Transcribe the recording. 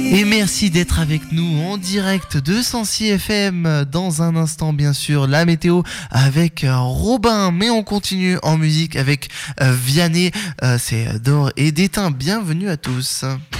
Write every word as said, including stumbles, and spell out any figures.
Et merci d'être avec nous en direct de Sancy F M. Dans un instant, bien sûr, la météo avec Robin. Mais on continue en musique avec Vianney. C'est d'or et d'éteint. Bienvenue à tous.